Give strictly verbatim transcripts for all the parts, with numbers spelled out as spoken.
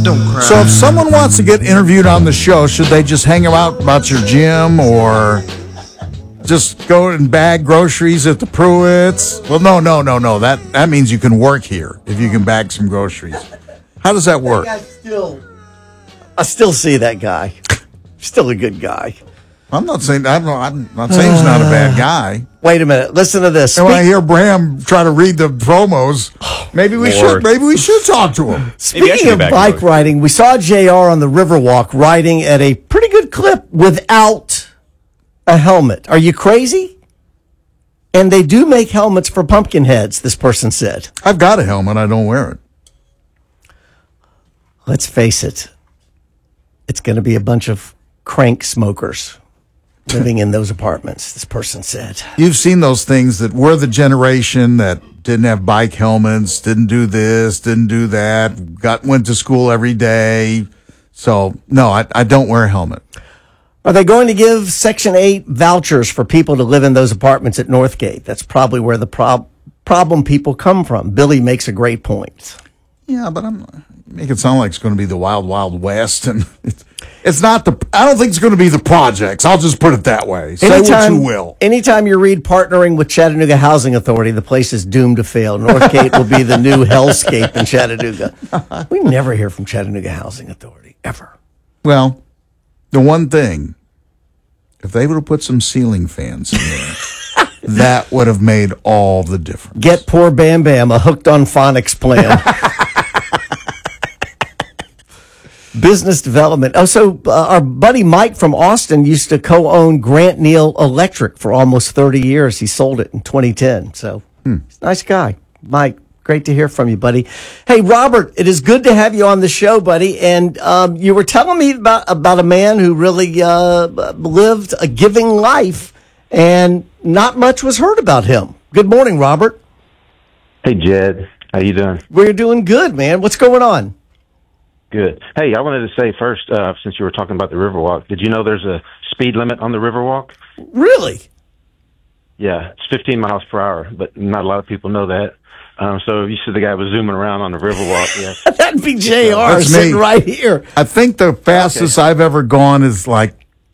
Don't cry. So if someone wants to get interviewed on the show, should they just hang out about your gym or just go and bag groceries at the Pruitts? Well, no, no, no, no. That that means you can work here if you can bag some groceries. How does that work? I still, I still see that guy. Still a good guy. I'm not saying I'm not, I'm not saying he's not a bad guy. Wait a minute. Listen to this. And when I hear Bram try to read the promos, maybe we Lord. should maybe we should talk to him. Speaking of bike riding, we saw J R on the Riverwalk riding at a pretty good clip without a helmet. Are you crazy? And they do make helmets for pumpkin heads, this person said. I've got a helmet. I don't wear it. Let's face it. It's going to be a bunch of crank smokers living in those apartments, this person said. You've seen those things that we're the generation that didn't have bike helmets, didn't do this, didn't do that, got went to school every day. So, no, I, I don't wear a helmet. Are they going to give Section eight vouchers for people to live in those apartments at Northgate? That's probably where the prob- problem people come from. Billy makes a great point. Yeah, but I'm make it sound like it's going to be the wild, wild west, and it's, it's not the. I don't think it's going to be the projects. I'll just put it that way. Say what you will. Anytime you read partnering with Chattanooga Housing Authority, the place is doomed to fail. Northgate will be the new hellscape in Chattanooga. We never hear from Chattanooga Housing Authority ever. Well, the one thing, if they would have put some ceiling fans in there, that would have made all the difference. Get poor Bam Bam a hooked on phonics plan. Business development. Oh, so uh, our buddy Mike from Austin used to co-own Grant Neal Electric for almost thirty years. He sold it in twenty ten. So, hmm. He's a nice guy. Mike, great to hear from you, buddy. Hey, Robert, it is good to have you on the show, buddy. And um, you were telling me about, about a man who really uh, lived a giving life, and not much was heard about him. Good morning, Robert. Hey, Jed. How you doing? We're doing good, man. What's going on? Good. Hey, I wanted to say first, uh, since you were talking about the Riverwalk, did you know there's a speed limit on the Riverwalk? Really? Yeah, it's fifteen miles per hour, but not a lot of people know that. Um, so you said the guy was zooming around on the Riverwalk. Yeah, that'd be J R That's sitting me. right here. I think the fastest Okay. I've ever gone is like,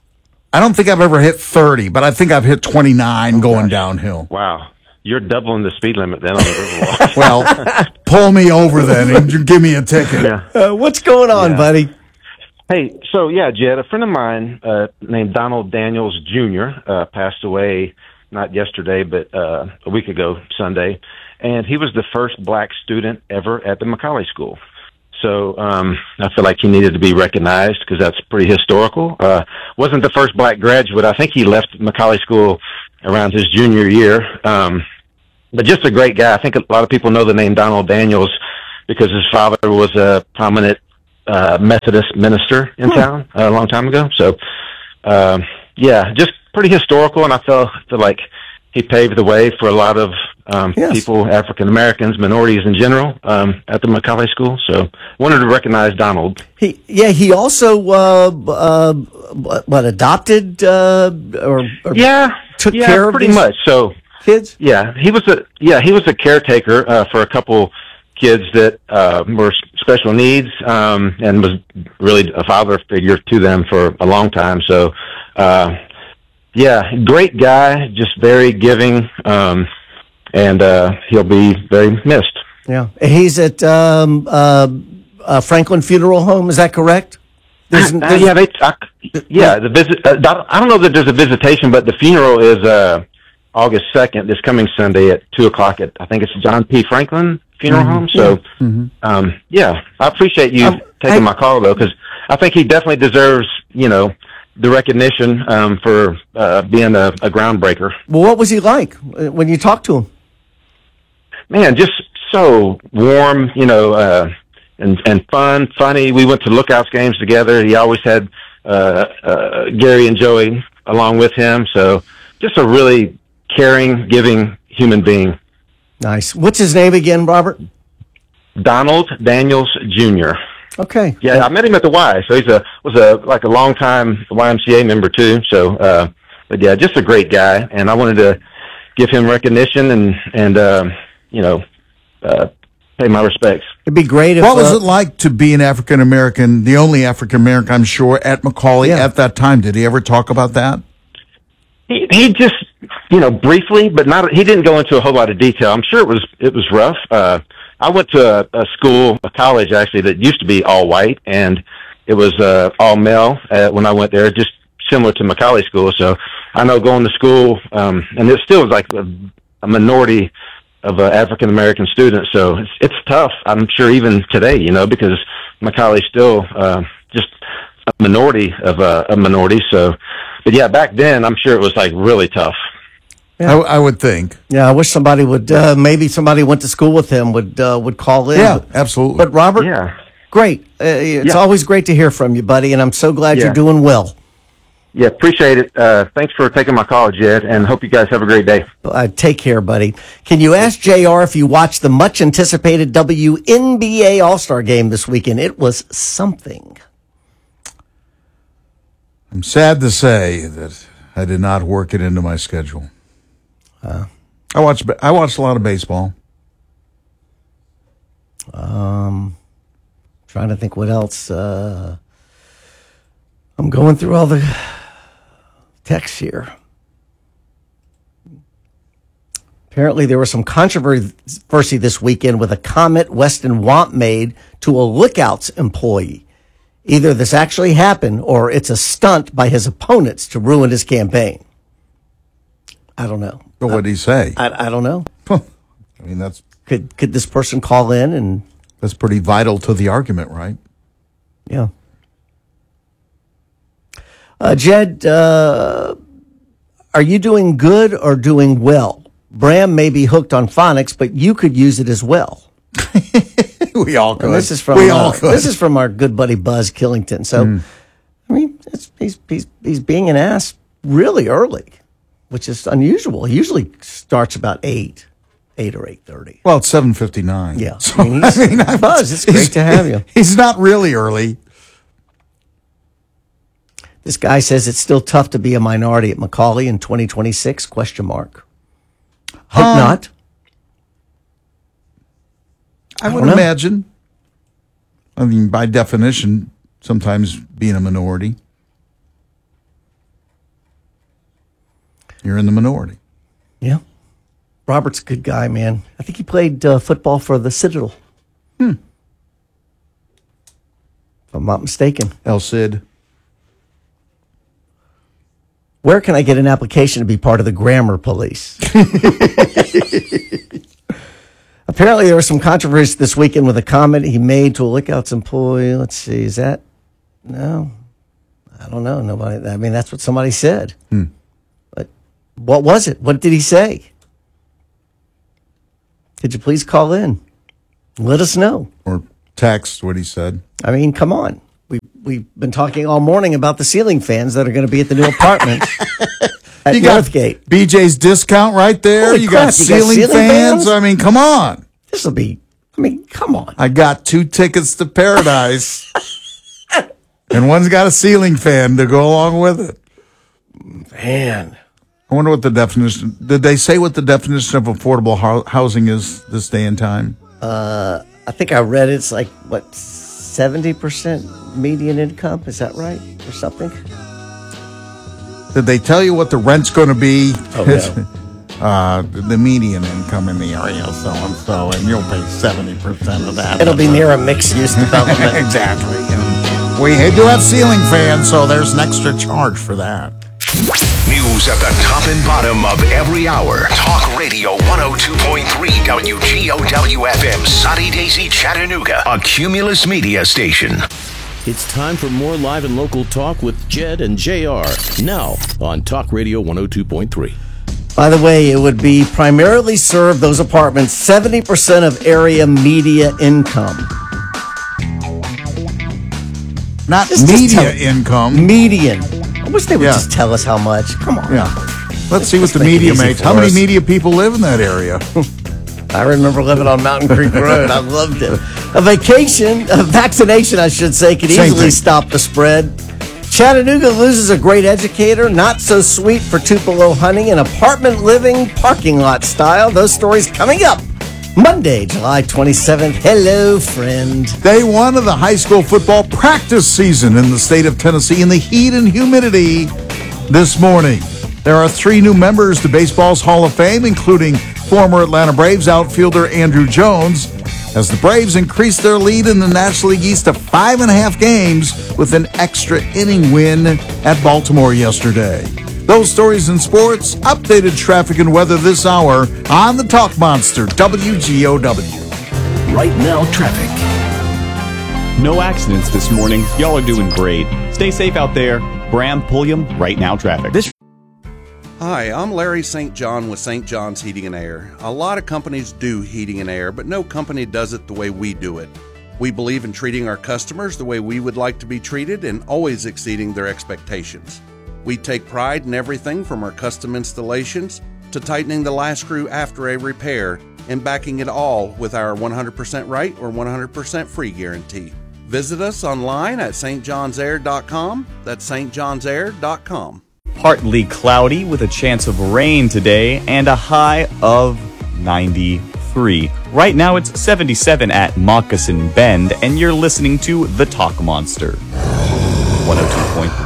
I don't think I've ever hit thirty, but I think I've hit twenty-nine Oh, going gosh. downhill. Wow. You're doubling the speed limit then on the Riverwalk. Well, pull me over then and give me a ticket. Yeah. Uh, what's going on, Yeah. buddy? Hey, so yeah, Jed, a friend of mine uh, named Donald Daniels Junior uh, passed away not yesterday, but uh, a week ago, Sunday, and he was the first black student ever at the Macaulay School. So um, I feel like he needed to be recognized because that's pretty historical. Uh, wasn't the first black graduate. I think he left Macaulay School around his junior year. Um, but just a great guy. I think a lot of people know the name Donald Daniels because his father was a prominent uh, Methodist minister in town uh, a long time ago. So, um, yeah, just pretty historical. And I feel, feel like he paved the way for a lot of um, Yes. people, African Americans, minorities in general, um, at the Macaulay School. So, wanted to recognize Donald. He, yeah, he also uh, uh, what, what adopted uh, or, or Yeah, took yeah, care of pretty these much. So, kids. yeah, he was a yeah he was a caretaker uh, for a couple kids that uh, were special needs, um, and was really a father figure to them for a long time. So, uh, yeah, great guy, just very giving, um, and uh, he'll be very missed. Yeah, he's at um, uh, uh, Franklin Funeral Home. Is that correct? There's, Uh, there's- yeah, they, I, yeah. The visit. Uh, I don't know that there's a visitation, but the funeral is uh, August second, this coming Sunday at two o'clock. At I think it's John P. Franklin Funeral Mm-hmm. Home. So, um, yeah, I appreciate you Um, taking I- my call though, because I think he definitely deserves, you know, the recognition um, for uh, being a, a groundbreaker. well, what was he like uh, when you talked to him? Man, just so warm, you know, uh, and and fun, funny. We went to Lookouts games together. He always had uh, uh, Gary and Joey along with him. So just a really caring, giving human being. Nice. What's his name again, Robert? Donald Daniels Junior Okay. Yeah, I met him at the Y. So he's a was a like a long time Y M C A member too. So, uh, but yeah, just a great guy. And I wanted to give him recognition and and um, you know. Uh, pay my respects. It'd be great if. What was uh, it like to be an African American, the only African American, I'm sure, at Macaulay Yeah. at that time? Did he ever talk about that? He, he just, you know, briefly, but not. He didn't go into a whole lot of detail. I'm sure it was it was rough. Uh, I went to a, a school, a college actually, that used to be all white, and it was uh, all male uh, when I went there, just similar to Macaulay School. So I know going to school, um, and it still was like a, a minority of uh, African American students. So it's it's tough. I'm sure even today, you know, because Macaulay's still uh, just a minority of uh, a minority. So, but yeah, back then I'm sure it was like really tough. I, I would think. Yeah, I wish somebody would. Uh, maybe somebody went to school with him would uh, would call in. Yeah, absolutely. But Robert, Yeah. great. Uh, it's Yeah. always great to hear from you, buddy, and I'm so glad Yeah. you're doing well. Yeah, appreciate it. Uh, thanks for taking my call, Jed, and hope you guys have a great day. Uh, take care, buddy. Can you ask J R if you watched the much anticipated W N B A All-Star game this weekend? It was something. I'm sad to say that I did not work it into my schedule. Uh, I watched. I watched a lot of baseball. Um, trying to think what else. Uh, I'm going through all the texts here. Apparently, there was some controversy this weekend with a comment Weston Wamp made to a Lookouts employee. Either this actually happened or it's a stunt by his opponents to ruin his campaign. I don't know. But what did he say? I, I don't know. I mean, that's Could could this person call in and that's pretty vital to the argument, right? yeah. Uh, Jed, uh, are you doing good or doing well? Bram may be hooked on phonics, but you could use it as well. We all could. And this is from we uh, all could. this is from our good buddy Buzz Killington. So, Mm. I mean, it's, he's he's he's being an ass really early, which is unusual. He usually starts about eight, eight or eight thirty. Well, it's seven fifty nine. Yeah, So, I mean, he's, I mean, I'm- Buzz, it's great he's- to have you. He's not really early. This guy says it's still tough to be a minority at Macaulay in twenty twenty-six, question mark. Hope Um, not. I, I would don't know. imagine. I mean, by definition, sometimes being a minority, you're in the minority. Yeah. Robert's a good guy, man. I think he played uh, football for the Citadel. Hmm. If I'm not mistaken. El Cid. Where can I get an application to be part of the grammar police? Apparently, there was some controversy this weekend with a comment he made to a Lookouts employee. Let's see, is that? No, I don't know. Nobody. I mean, that's what somebody said. Hmm. But what was it? What did he say? Could you please call in? Let us know. Or text what he said. I mean, come on. We we've been talking all morning about the ceiling fans that are going to be at the new apartment at You got Northgate. B J's discount right there. Holy you, crap, got you got ceiling ceiling fans. fans? I mean, come on. This will be. I mean, come on. I got two tickets to paradise, and one's got a ceiling fan to go along with it. Man. I wonder what the definition. Did they say what the definition of affordable ho- housing is this day and time? Uh, I think I read it's like what seventy percent median income. Is that right, or something? Did they tell you what the rent's going to be? Oh, no. uh, the median income in the area, so and so, and you'll pay seventy percent of that. It'll be near a mixed-use development. Exactly. And we do have ceiling fans, so there's an extra charge for that. News at the top and bottom of every hour. Talk Radio one oh two point three W G O W F M, Sunny Daisy, Chattanooga, a Cumulus Media station. It's time for more live and local talk with Jed and J R. Now on Talk Radio one oh two point three. By the way, it would be primarily serve those apartments seventy percent of area media income. Not Just- just media tell- income. Median. I wish they would Yeah. just tell us how much. Come on. Yeah. Let's see what Just the make it media easy makes. for How many us. media people live in that area? I remember living on Mountain Creek Road. I loved it. A vacation, a vaccination, I should say, could Same easily thing. stop the spread. Chattanooga loses a great educator. Not so sweet for Tupelo Honey and apartment living parking lot style. Those stories coming up Monday, July twenty-seventh. Hello, friend. Day one of the high school football practice season in the state of Tennessee in the heat and humidity this morning. There are three new members to baseball's Hall of Fame, including former Atlanta Braves outfielder Andruw Jones, as the Braves increased their lead in the National League East to five and a half games with an extra inning win at Baltimore yesterday. Those stories in sports, updated traffic and weather this hour on the Talk Monster, W G O W. Right now, traffic. No accidents this morning. Y'all are doing great. Stay safe out there. Graham Pulliam, Right Now Traffic. This Hi, I'm Larry Saint John with Saint John's Heating and Air. A lot of companies do heating and air, but no company does it the way we do it. We believe in treating our customers the way we would like to be treated and always exceeding their expectations. We take pride in everything from our custom installations to tightening the last screw after a repair and backing it all with our one hundred percent right or one hundred percent free guarantee. Visit us online at S T johns air dot com. That's S T johns air dot com. partly cloudy with a chance of rain today and a high of ninety-three. Right now it's seventy-seven at Moccasin Bend, and you're listening to The Talk Monster. one oh two point three.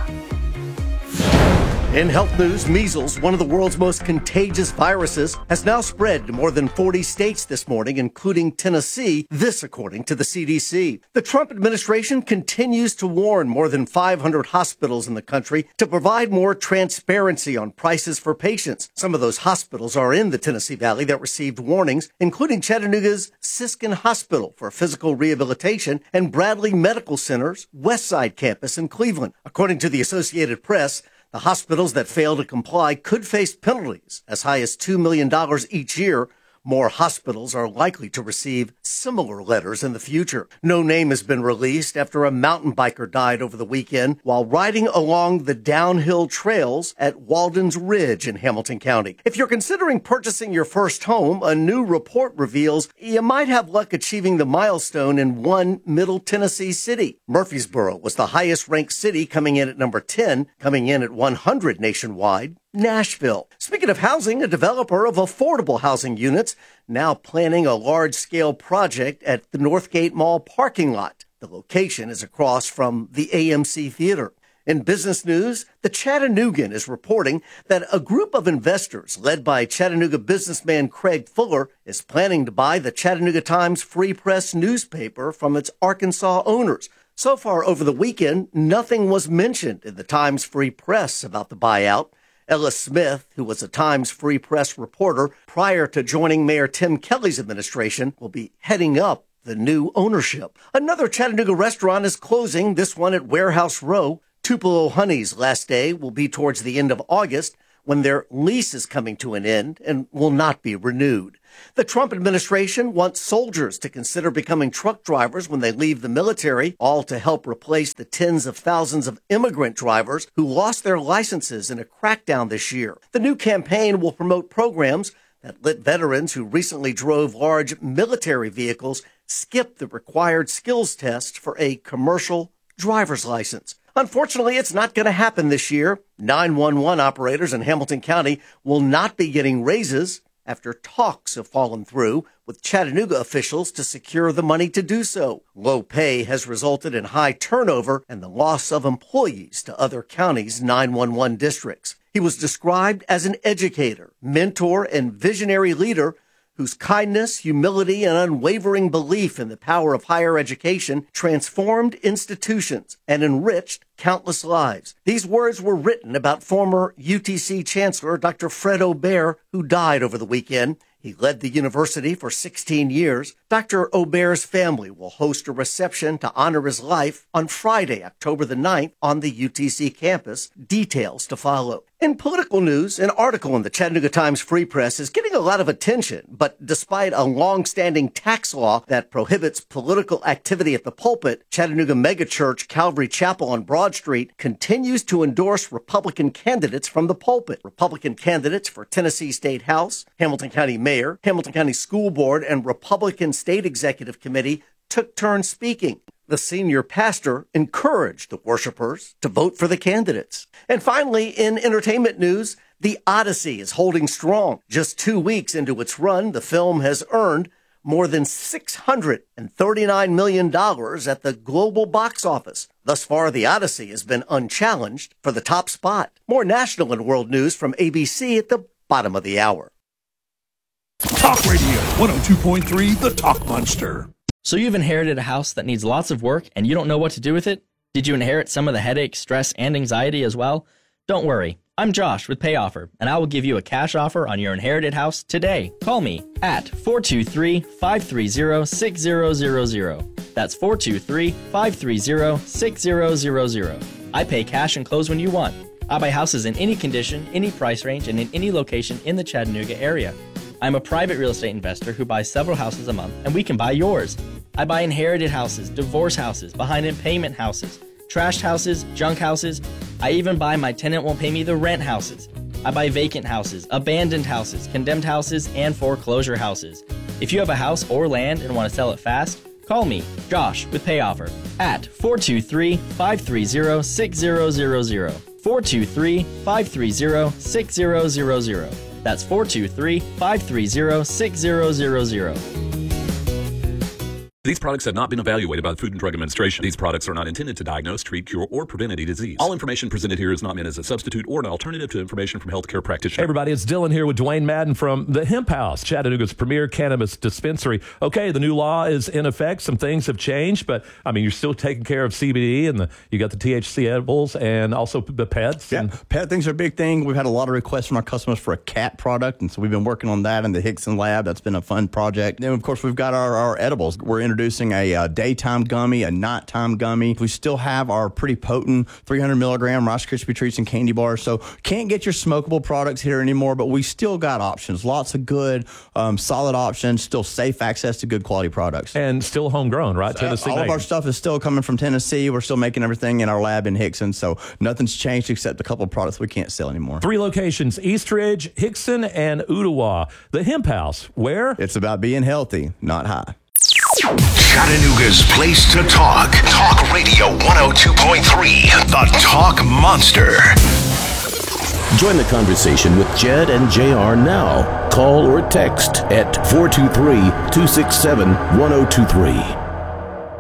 In health news, measles, one of the world's most contagious viruses, has now spread to more than forty states this morning, including Tennessee, this according to the C D C. The Trump administration continues to warn more than five hundred hospitals in the country to provide more transparency on prices for patients. Some of those hospitals are in the Tennessee Valley that received warnings, including Chattanooga's Siskin Hospital for Physical Rehabilitation and Bradley Medical Center's Westside campus in Cleveland. According to the Associated Press, the hospitals that fail to comply could face penalties as high as two million dollars each year. More hospitals are likely to receive similar letters in the future. No name has been released after a mountain biker died over the weekend while riding along the downhill trails at Walden's Ridge in Hamilton County. If you're considering purchasing your first home, a new report reveals you might have luck achieving the milestone in one Middle Tennessee city. Murfreesboro was the highest ranked city, coming in at number ten, coming in at one hundred nationwide. Nashville. Speaking of housing, a developer of affordable housing units now planning a large-scale project at the Northgate Mall parking lot. The location is across from the A M C Theater. In business news, the Chattanoogan is reporting that a group of investors led by Chattanooga businessman Craig Fuller is planning to buy the Chattanooga Times Free Press newspaper from its Arkansas owners. So far over the weekend, nothing was mentioned in the Times Free Press about the buyout. Ella Smith, who was a Times Free Press reporter prior to joining Mayor Tim Kelly's administration, will be heading up the new ownership. Another Chattanooga restaurant is closing, this one at Warehouse Row. Tupelo Honey's last day will be towards the end of August, when their lease is coming to an end and will not be renewed. The Trump administration wants soldiers to consider becoming truck drivers when they leave the military, all to help replace the tens of thousands of immigrant drivers who lost their licenses in a crackdown this year. The new campaign will promote programs that let veterans who recently drove large military vehicles skip the required skills test for a commercial driver's license. Unfortunately, it's not going to happen this year. nine one one operators in Hamilton County will not be getting raises after talks have fallen through with Chattanooga officials to secure the money to do so. Low pay has resulted in high turnover and the loss of employees to other counties' nine one one districts. He was described as an educator, mentor, and visionary leader whose kindness, humility, and unwavering belief in the power of higher education transformed institutions and enriched countless lives. These words were written about former U T C Chancellor Doctor Fred Aubert, who died over the weekend. He led the university for sixteen years. Doctor Aubert's family will host a reception to honor his life on Friday, October the ninth, on the U T C campus. Details to follow. In political news, an article in the Chattanooga Times Free Press is getting a lot of attention, but despite a long-standing tax law that prohibits political activity at the pulpit, Chattanooga megachurch Calvary Chapel on Broad Street continues to endorse Republican candidates from the pulpit. Republican candidates for Tennessee State House, Hamilton County Mayor, Hamilton County School Board, and Republican State Executive Committee took turns speaking. The senior pastor encouraged the worshipers to vote for the candidates. And finally, in entertainment news, The Odyssey is holding strong. Just two weeks into its run, the film has earned more than six hundred thirty-nine million dollars at the global box office. Thus far, The Odyssey has been unchallenged for the top spot. More national and world news from A B C at the bottom of the hour. Talk Radio one oh two point three, The Talk Monster. So you've inherited a house that needs lots of work and you don't know what to do with it? Did you inherit some of the headache, stress, and anxiety as well? Don't worry. I'm Josh with Pay Offer, and I will give you a cash offer on your inherited house today. Call me at four two three, five three zero, six zero zero zero. That's four two three, five three zero, six zero zero zero. I pay cash and close when you want. I buy houses in any condition, any price range, and in any location in the Chattanooga area. I'm a private real estate investor who buys several houses a month, and we can buy yours. I buy inherited houses, divorce houses, behind-in-payment houses, trashed houses, junk houses. I even buy my tenant won't pay me the rent houses. I buy vacant houses, abandoned houses, condemned houses, and foreclosure houses. If you have a house or land and want to sell it fast, call me, Josh, with Pay Offer at four two three, five three zero, six zero zero zero. four two three, five three zero, six zero zero zero. That's four two three, five three zero, six zero zero zero. These products have not been evaluated by the Food and Drug Administration. These products are not intended to diagnose, treat, cure, or prevent any disease. All information presented here is not meant as a substitute or an alternative to information from healthcare practitioners. Hey everybody, it's Dylan here with Dwayne Madden from the Hemp House, Chattanooga's premier cannabis dispensary. Okay, the new law is in effect. Some things have changed, but I mean, you're still taking care of C B D, and the, you got the T H C edibles and also the pets. Yeah, and pet things are a big thing. We've had a lot of requests from our customers for a cat product, and so we've been working on that in the Hickson lab. That's been a fun project. Then, of course, we've got our, our edibles. We're introducing a uh, daytime gummy, a nighttime gummy. We still have our pretty potent three hundred milligram Rice Krispie treats and candy bars. So can't get your smokable products here anymore, but we still got options. Lots of good, um, solid options. Still safe access to good quality products. And still homegrown, right? So, Tennessee all made. of our stuff is still coming from Tennessee. We're still making everything in our lab in Hickson. So nothing's changed except a couple of products we can't sell anymore. Three locations, Eastridge, Hickson, and Ottawa. The Hemp House, where? It's about being healthy, not high. Chattanooga's place to talk. Talk Radio one oh two point three, The Talk Monster. Join the conversation with Jed and J R now. Call or text at four two three, two six seven, one oh two three.